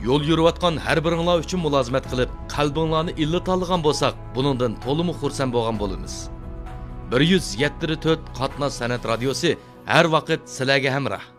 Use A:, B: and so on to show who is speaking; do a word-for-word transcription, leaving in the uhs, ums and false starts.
A: yo'l yurayotgan har biringlar uchun mulozimat qilib, qalbinglarni illit olgan bo'lsak, buningdan to'liq xursand bo'lgan bo'lamiz. bir yuz yetmish to'rt Qatnoz san'at radiosi har vaqt sizlarga hamroh.